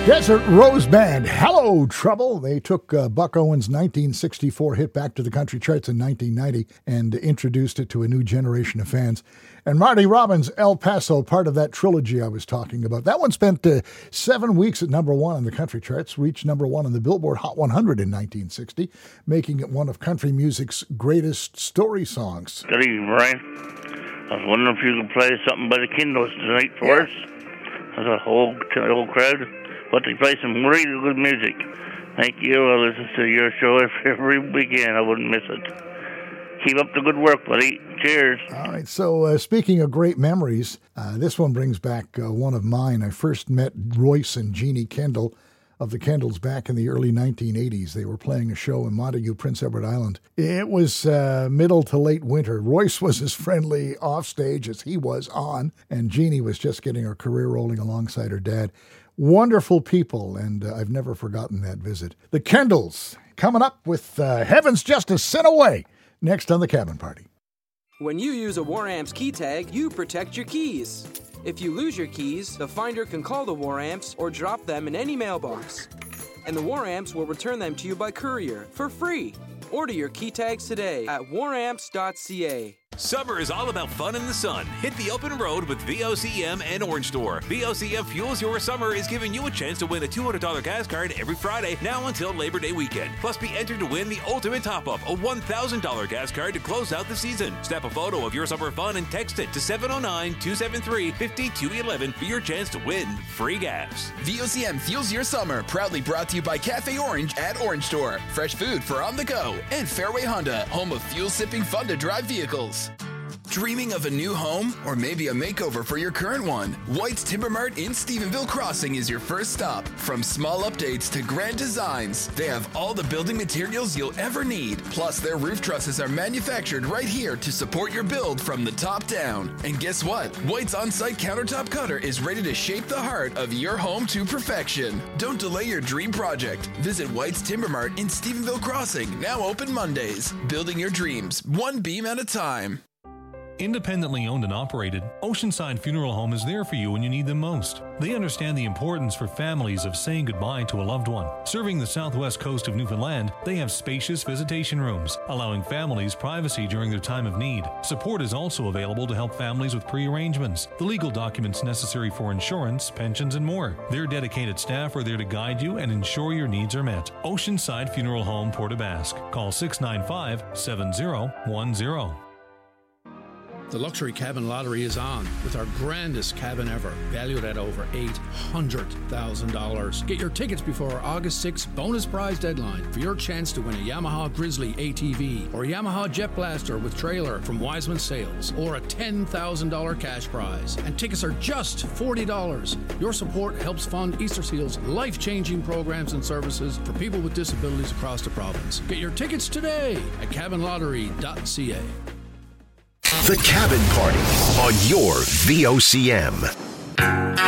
Desert Rose Band, Hello Trouble. They took Buck Owens' 1964 hit back to the country charts in 1990 and introduced it to a new generation of fans. And Marty Robbins' El Paso, part of that trilogy I was talking about. That one spent 7 weeks at number one on the country charts, reached number one on the Billboard Hot 100 in 1960, making it one of country music's greatest story songs. Good evening, Brian. I was wondering if you could play something by the Kindles tonight for us. There's a whole crowd. But they play some really good music. Thank you. I listen to your show every weekend. I wouldn't miss it. Keep up the good work, buddy. Cheers. All right. So speaking of great memories, this one brings back one of mine. I first met Royce and Jeannie Kendall of the Kendalls back in the early 1980s. They were playing a show in Montague, Prince Edward Island. It was middle to late winter. Royce was as friendly off stage as he was on, and Jeannie was just getting her career rolling alongside her dad. Wonderful people, and I've never forgotten that visit. The Kendalls coming up with Heaven's Just a Sin Away next on The Cabin Party. When you use a War Amps key tag, you protect your keys. If you lose your keys, the finder can call the War Amps or drop them in any mailbox. And the War Amps will return them to you by courier for free. Order your key tags today at waramps.ca. Summer is all about fun in the sun. Hit the open road with VOCM and Orange Store. VOCM Fuels Your Summer is giving you a chance to win a $200 gas card every Friday now until Labor Day weekend. Plus, be entered to win the ultimate top-up, a $1,000 gas card to close out the season. Snap a photo of your summer fun and text it to 709-273-5211 for your chance to win free gas. VOCM Fuels Your Summer, proudly brought to you by Cafe Orange at Orange Store. Fresh food for on the go. And Fairway Honda, home of fuel-sipping fun-to-drive vehicles. Dreaming of a new home or maybe a makeover for your current one? White's Timber Mart in Stephenville Crossing is your first stop. From small updates to grand designs, they have all the building materials you'll ever need. Plus, their roof trusses are manufactured right here to support your build from the top down. And guess what? White's on-site countertop cutter is ready to shape the heart of your home to perfection. Don't delay your dream project. Visit White's Timber Mart in Stephenville Crossing, now open Mondays. Building your dreams, one beam at a time. Independently owned and operated, Oceanside Funeral Home is there for you when you need them most. They understand the importance for families of saying goodbye to a loved one. Serving the southwest coast of Newfoundland, they have spacious visitation rooms, allowing families privacy during their time of need. Support is also available to help families with pre-arrangements, the legal documents necessary for insurance, pensions, and more. Their dedicated staff are there to guide you and ensure your needs are met. Oceanside Funeral Home, Port aux Basques. Call 695-7010. The Luxury Cabin Lottery is on with our grandest cabin ever, valued at over $800,000. Get your tickets before our August 6th bonus prize deadline for your chance to win a Yamaha Grizzly ATV or a Yamaha Jet Blaster with trailer from Wiseman Sales or a $10,000 cash prize. And tickets are just $40. Your support helps fund Easter Seal's life-changing programs and services for people with disabilities across the province. Get your tickets today at cabinlottery.ca. The Cabin Party on your VOCM.